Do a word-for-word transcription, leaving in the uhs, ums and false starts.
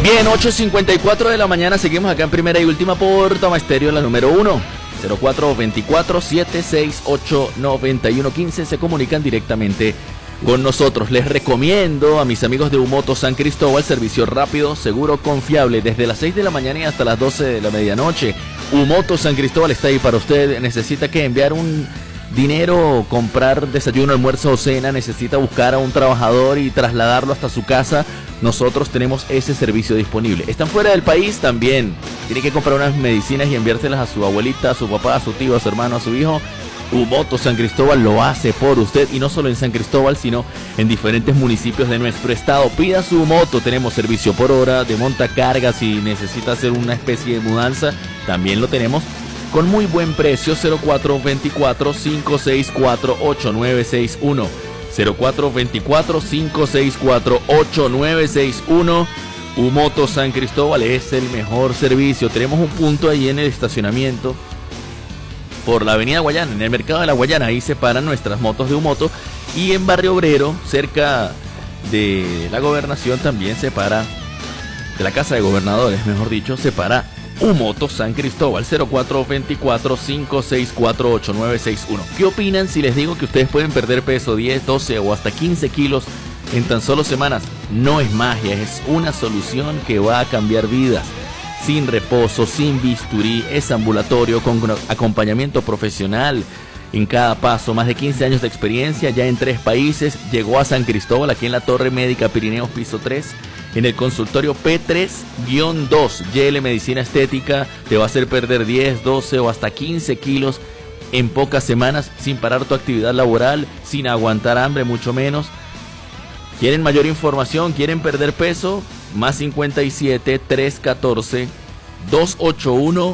Bien, ocho cincuenta y cuatro de la mañana, seguimos acá en primera y última por Toma Estéreo, la número uno. cero cuatro veinticuatro, setenta y seis, ocho noventa y uno quince se comunican directamente con nosotros. Les recomiendo a mis amigos de Umoto San Cristóbal, servicio rápido, seguro, confiable, desde las seis de la mañana y hasta las doce de la medianoche. Umoto San Cristóbal está ahí para usted. Necesita que enviar un dinero, comprar desayuno, almuerzo o cena, necesita buscar a un trabajador y trasladarlo hasta su casa. Nosotros tenemos ese servicio disponible. ¿Están fuera del país? También tiene que comprar unas medicinas y enviárselas a su abuelita, a su papá, a su tío, a su hermano, a su hijo. Umoto San Cristóbal lo hace por usted, y no solo en San Cristóbal, sino en diferentes municipios de nuestro estado. Pida su moto, tenemos servicio por hora de montacargas. Si necesita hacer una especie de mudanza, también lo tenemos con muy buen precio. Cero cuatro veinticuatro, cinco seis cuatro, ocho nueve seis uno, cero cuatro veinticuatro, cinco seis cuatro, ocho nueve seis uno. Umoto San Cristóbal es el mejor servicio. Tenemos un punto ahí en el estacionamiento por la avenida Guayana, en el mercado de la Guayana. Ahí se paran nuestras motos de Umoto, y en Barrio Obrero, cerca de la gobernación, también se para, de la casa de gobernadores, mejor dicho, se para Umoto San Cristóbal. Cero cuatro veinticuatro, cinco seis cuatro, ocho nueve seis uno. ¿Qué opinan si les digo que ustedes pueden perder peso, diez, doce o hasta quince kilos en tan solo semanas? No es magia, es una solución que va a cambiar vidas. Sin reposo, sin bisturí, es ambulatorio, con acompañamiento profesional en cada paso. Más de quince años de experiencia ya en tres países. Llegó a San Cristóbal, aquí en la Torre Médica Pirineos, piso tres, en el consultorio P tres guión dos. Y L Medicina Estética te va a hacer perder diez, doce o hasta quince kilos en pocas semanas, sin parar tu actividad laboral, sin aguantar hambre, mucho menos. ¿Quieren mayor información? ¿Quieren perder peso? Más cincuenta y siete, trescientos catorce, doscientos ochenta y uno